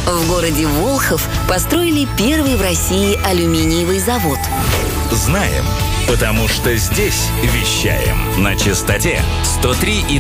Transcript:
В городе Волхов построили первый в России алюминиевый завод. Знаем, потому что здесь вещаем на частоте 103,2